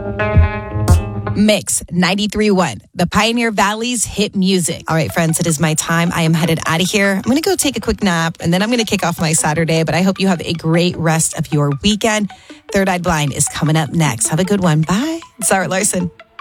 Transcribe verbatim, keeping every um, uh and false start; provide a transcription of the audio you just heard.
Mix ninety-three point one, the Pioneer Valley's hit music. All right, friends, it is my time. I am headed out of here. I'm going to go take a quick nap, and then I'm going to kick off my Saturday, but I hope you have a great rest of your weekend. Third Eye Blind is coming up next. Have a good one. Bye. Sarah Larson.